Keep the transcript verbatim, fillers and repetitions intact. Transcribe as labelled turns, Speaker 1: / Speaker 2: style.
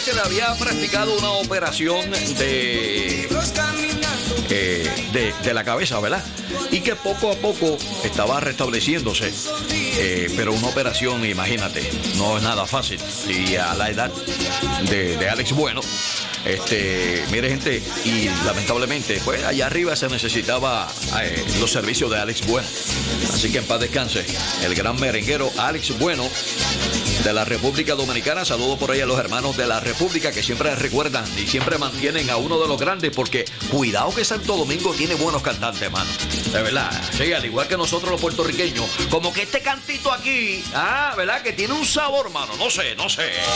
Speaker 1: se le había practicado una operación de, eh, de, de la cabeza, ¿verdad? Y que poco a poco estaba restableciéndose. Eh, pero una operación, imagínate, no es nada fácil. Y a la edad de, de Alex Bueno, este, mire gente, y lamentablemente, pues allá arriba se necesitaba eh, los servicios de Alex Bueno. Así que en paz descanse el gran merenguero Alex Bueno de la República Dominicana. Saludos por ahí a los hermanos de la República que siempre recuerdan y siempre mantienen a uno de los grandes, porque cuidado que Santo Domingo tiene buenos cantantes, hermano. De verdad, sí, al igual que nosotros los puertorriqueños, como que este cantito aquí, ah, ¿verdad? Que tiene un sabor, hermano, no sé, no sé.